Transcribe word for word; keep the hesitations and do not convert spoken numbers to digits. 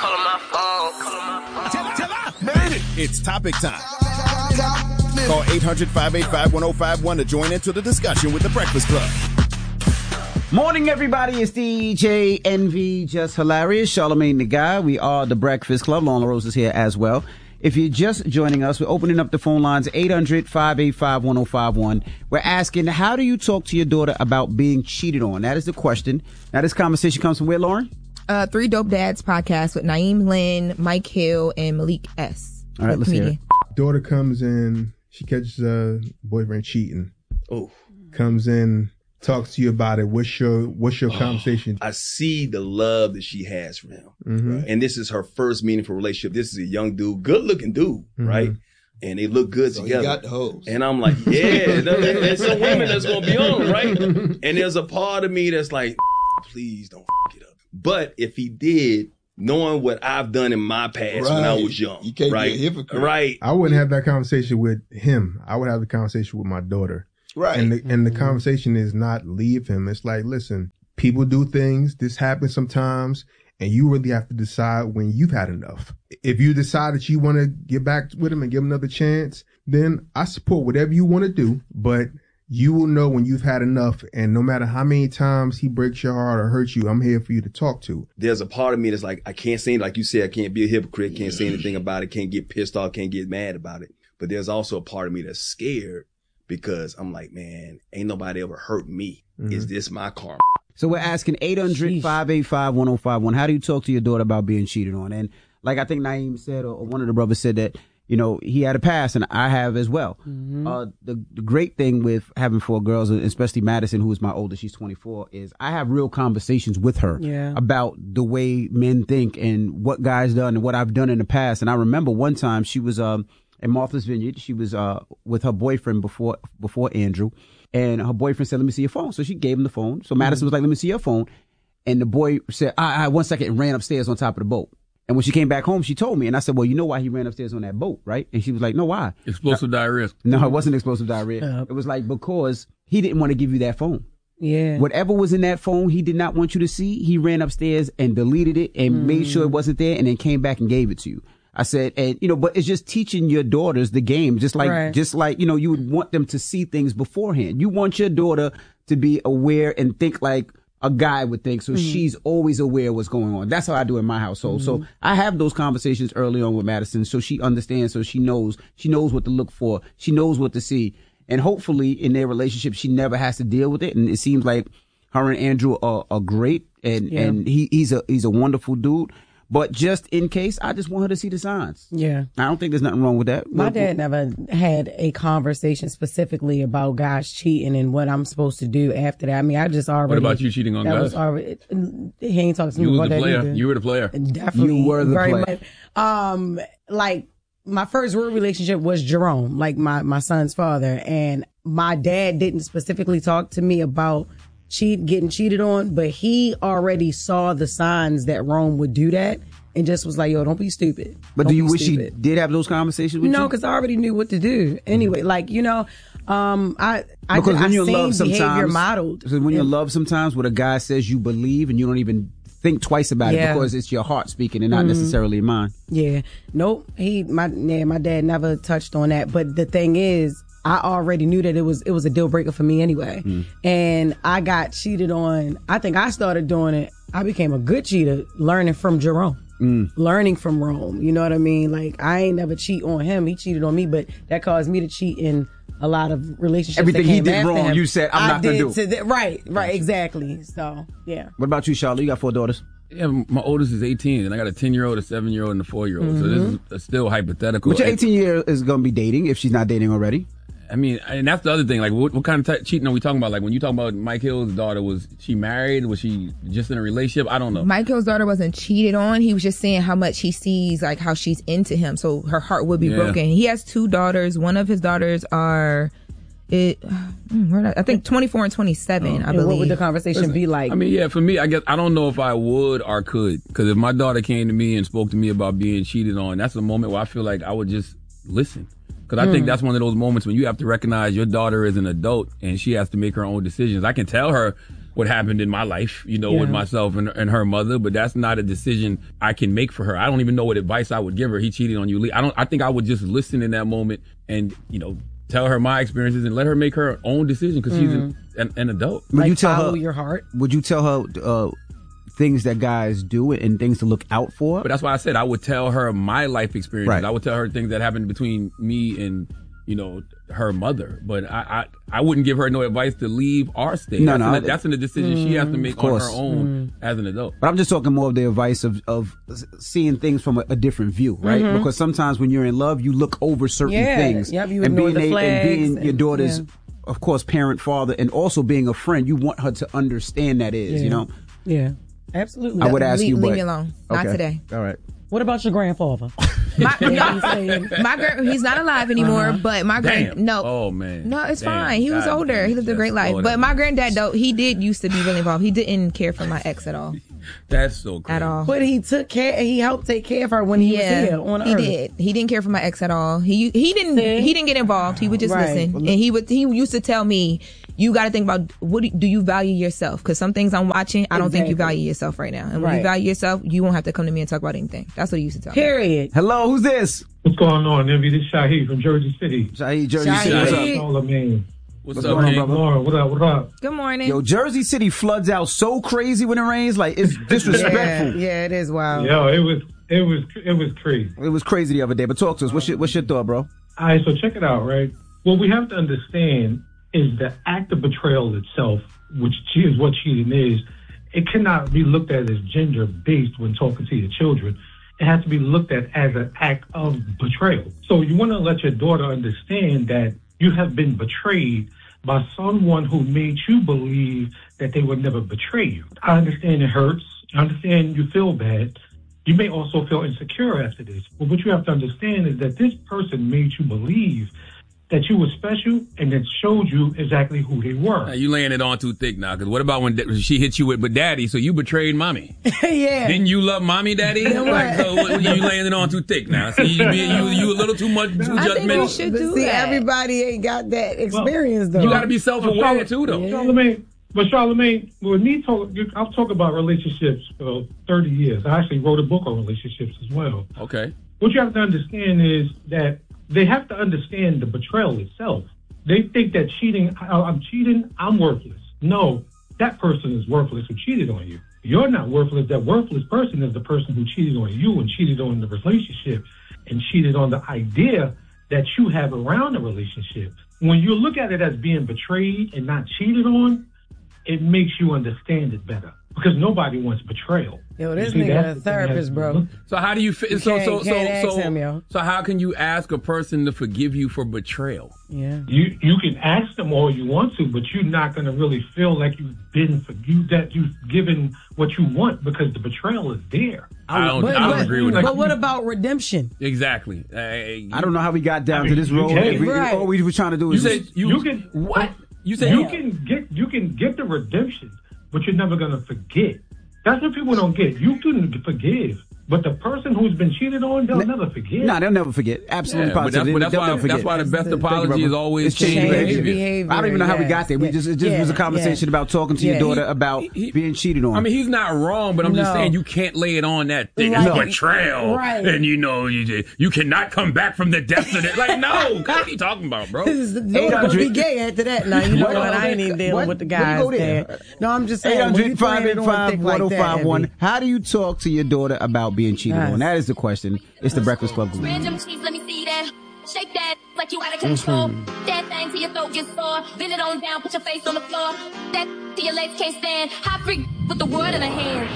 Calling my phone. Made it. It's topic time. Call eight hundred, five eight five, one oh five one to join into the discussion with The Breakfast Club. Morning, everybody. It's D J Envy, just hilarious. Charlamagne the Guy. We are The Breakfast Club. Lorna Rose is here as well. If you're just joining us, we're opening up the phone lines, eight hundred, five eight five, one oh five one. We're asking, how do you talk to your daughter about being cheated on? That is the question. Now, this conversation comes from where, Lauren? Uh, Three Dope Dads podcast with Naeem Lynn, Mike Hill, and Malik S. All right, let's comedian. hear it. Daughter comes in, she catches a boyfriend cheating. Oh, comes in, talks to you about it. What's your What's your oh, conversation? I see the love that she has for him, mm-hmm. right? And this is her first meaningful relationship. This is a young dude, good looking dude, mm-hmm. right? And they look good so together. He got the hoes. And I'm like, yeah, there's some women that's gonna be on, right? And there's a part of me that's like, please don't f it up. But if he did, knowing what I've done in my past right. when I was young, you can't right? be a hypocrite. Right. I wouldn't have that conversation with him. I would have the conversation with my daughter. Right. And the, and the conversation is not leave him. It's like, listen, people do things. This happens sometimes. And you really have to decide when you've had enough. If you decide that you want to get back with him and give him another chance, then I support whatever you want to do. But you will know when you've had enough. And no matter how many times he breaks your heart or hurts you, I'm here for you to talk to. There's a part of me that's like, I can't say, like you said, I can't be a hypocrite, can't say anything about it, can't get pissed off, can't get mad about it. But there's also a part of me that's scared because I'm like, man, ain't nobody ever hurt me. Mm-hmm. Is this my karma? So we're asking eight hundred, five eight five, one oh five one. How do you talk to your daughter about being cheated on? And like I think Naeem said, or one of the brothers said that, you know, he had a past and I have as well. Mm-hmm. Uh, the, the great thing with having four girls, especially Madison, who is my oldest, she's twenty-four, is I have real conversations with her yeah. about the way men think and what guys done and what I've done in the past. And I remember one time she was um, in Martha's Vineyard. She was uh, with her boyfriend before before Andrew. And her boyfriend said, let me see your phone. So she gave him the phone. So Madison mm-hmm. was like, let me see your phone. And the boy said, all right, all right, one second, and ran upstairs on top of the boat. And when she came back home, she told me. And I said, well, you know why he ran upstairs on that boat, right? And she was like, no, why? Explosive I, diarrhea. No, it wasn't explosive diarrhea. Uh, it was like because he didn't want to give you that phone. Yeah. Whatever was in that phone he did not want you to see, he ran upstairs and deleted it and mm. made sure it wasn't there and then came back and gave it to you. I said, and you know, but it's just teaching your daughters the game, just like, right. just like, you know, you would want them to see things beforehand. You want your daughter to be aware and think like a guy would think. So mm-hmm. she's always aware of what's going on. That's how I do in my household. Mm-hmm. So I have those conversations early on with Madison. So she understands. So she knows, she knows what to look for. She knows what to see. And hopefully in their relationship, she never has to deal with it. And it seems like her and Andrew are, are great. And, yeah. and he, he's a, he's a wonderful dude. But just in case, I just want her to see the signs. Yeah. I don't think there's nothing wrong with that. My what, dad never had a conversation specifically about guys cheating and what I'm supposed to do after that. I mean, I just already. What about you cheating on that guys? Was already, he ain't talking to me you about was the that player. either. You were the player. Definitely. You were the very player. Much. Um, like, my first real relationship was Jerome, like my, my son's father. And my dad didn't specifically talk to me about cheat, getting cheated on, but he already saw the signs that Rome would do that. And just was like, yo, don't be stupid. But don't do you wish stupid. he did have those conversations with no, you? No, because I already knew what to do. Anyway, like, you know, um, I, I, because I, when I you're in love seen behavior sometimes, modeled. Because when you're in love sometimes, what a guy says you believe and you don't even think twice about yeah. it because it's your heart speaking and not mm-hmm. necessarily your mind. Yeah. Nope. He, my, yeah, my dad never touched on that. But the thing is, I already knew that it was it was a deal breaker for me anyway. Mm. And I got cheated on. I think I started doing it. I became a good cheater learning from Jerome. Mm. Learning from Rome. You know what I mean? Like, I ain't never cheat on him. He cheated on me, but that caused me to cheat in a lot of relationships. Everything that came he did after wrong, him, you said, I'm I not going to do. To th- right, right, exactly. So, yeah. What about you, Charlotte? You got four daughters. Yeah, my oldest is eighteen, and I got a ten-year-old, a seven-year-old, and a four-year-old. Mm-hmm. So this is still hypothetical. But your eighteen-year is going to be dating if she's not dating already. I mean, and that's the other thing. Like, what, what kind of t- cheating are we talking about? Like, when you talk about Mike Hill's daughter, was she married? Was she just in a relationship? I don't know. Mike Hill's daughter wasn't cheated on. He was just saying how much he sees, like, how she's into him. So her heart would be yeah. broken. He has two daughters. One of his daughters are, it, I think, twenty-four and twenty-seven, oh, I believe. What would the conversation Listen, be like? I mean, yeah, for me, I guess I don't know if I would or could. Because if my daughter came to me and spoke to me about being cheated on, that's a moment where I feel like I would just listen. Because I mm. think that's one of those moments when you have to recognize your daughter is an adult and she has to make her own decisions. I can tell her what happened in my life, you know, Yeah. with myself and, and her mother, but that's not a decision I can make for her. I don't even know what advice I would give her. He cheated on you. I don't, I think I would just listen in that moment and, you know, tell her my experiences and let her make her own decision because she's an, an, an adult. Would Like, you tell follow her your heart. Would you tell her uh, things that guys do and things to look out for? But that's why I said I would tell her my life experiences. Right. I would tell her things that happened between me and, you know, her mother. But I, I, I wouldn't give her no advice to leave our state. No, that's, no. an, that's a decision she has to make on course. her own as an adult. But I'm just talking more of the advice of, of seeing things from a, a different view, right? Mm-hmm. Because sometimes when you're in love, you look over certain Yeah. things. Yep, you and ignore being the a- flags and being and- your daughter's, yeah. of course, parent, father, and also being a friend, you want her to understand that is, Yeah. you know? Yeah, absolutely. I would ask leave, you, leave but me alone. Not okay. today. All right. What about your grandfather? My, Yeah, he's saying- my grand, he's not alive anymore, but my grand, Damn. no. Oh, man. No, it's Damn. fine. He was God older. damn. He lived a great Yes, life. Lord But have my mercy. granddad, though, he did used to be really involved. He didn't care for my ex at all. That's so crazy. At all. But he took care. He helped take care of her when he was here on he Earth. did. He didn't care for my ex at all. He he didn't See? he didn't get involved. He would just Right. listen, and he would he used to tell me, "You got to think about what do, do you value yourself? Because some things I'm watching, I don't think you Exactly. value yourself right now. And when Right. you value yourself, you won't have to come to me and talk about anything." That's what he used to tell me. Period. Hello, who's this? What's going on, Envy? This is Shaheed from Jersey City. Shahid, Jersey Shahid. City. What's up? Shahid. All I mean. What's, What's up, going on, King? brother? Lauren, what up, what up? Good morning. Yo, Jersey City floods out so crazy when it rains, like it's Yeah, disrespectful. yeah, it is wild. Yo, it was, it was, it was crazy. It was crazy the other day, but talk to us. What's your, what's your thought, bro? All right, so check it out, right? What we have to understand is the act of betrayal itself, which is what cheating is. It cannot be looked at as gender based when talking to your children. It has to be looked at as an act of betrayal. So you want to let your daughter understand that you have been betrayed by someone who made you believe that they would never betray you. I understand it hurts. I understand you feel bad. You may also feel insecure after this. But what you have to understand is that this person made you believe that you were special and that showed you exactly who they were. Now, you laying it on too thick now, because what about when da- she hit you with, but daddy, so you betrayed mommy. Yeah. Didn't you love mommy, daddy? Like, so what- you laying it on too thick now. See, you, you, you a little too much, too I think we judgmental. should But do see, that. everybody ain't got that experience though. You got to be self-aware too, though. Charlemagne, but Charlemagne, with me talk, I've talked about relationships for thirty years. I actually wrote a book on relationships as well. Okay. What you have to understand is that they have to understand the betrayal itself. They think that cheating, I- I'm cheating, I'm worthless. No, that person is worthless who cheated on you. You're not worthless. That worthless person is the person who cheated on you and cheated on the relationship and cheated on the idea that you have around the relationship. When you look at it as being betrayed and not cheated on, it makes you understand it better because nobody wants betrayal. Yo, this You see, nigga that's a the thing therapist, that- bro. So how do you fit? You So can't- so so can't ask so him, yo. so how can you ask a person to forgive you for betrayal? Yeah. You you can ask them all you want to, but you're not going to really feel like you've been for you that you've given what you want because the betrayal is there. I don't. But, I don't but- agree with but that. what about redemption? Exactly. Uh, I don't know how we got down I mean, to this you road. can. We- Right. All we were trying to do You is said just- you, You can what? You said you yeah. can get you can get the redemption, but you're never going to forget. That's what people don't get. You can forgive, but the person who's been cheated on, they'll never forget. Nah, they'll never forget. Absolutely Yeah, but that's, positive. but that's They'll why never forget. that's why the best Thank you, apology brother. is always It's change change behavior. behavior. I don't even know how we yes. got there. We Yeah. just it just Yeah, was a conversation yeah. about talking to your Yeah. daughter He- about he- being cheated on. I mean, he's not wrong, but I'm just No. saying you can't lay it on that thing. Right. It's betrayal, Right. and you know you you cannot come back from the depths of it. Like, no, what are you talking about, bro? This is the daughter gonna be gay after that. Now you know What? what? I ain't even dealing What? with the Where you guys go there? there. No, I'm just eight saying. when you hundred, five playing eight it on five, thick one oh like that, five one. Abby. How do you talk to your daughter about being cheated Yes. on? That is the question. It's the Breakfast Club Group. Random cheese, let me see that. Shake that like you out of control. That thing till your throat gets sore. Bend it on down, put your face on the floor. That till your legs can't stand. Hot freak with the world in her hand.